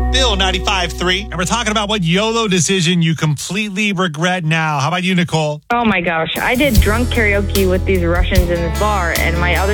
Bill 95.3. And we're talking about what YOLO decision you completely regret now. How about you, Nicole? Oh my gosh, I did drunk karaoke with these Russians in this bar, and my other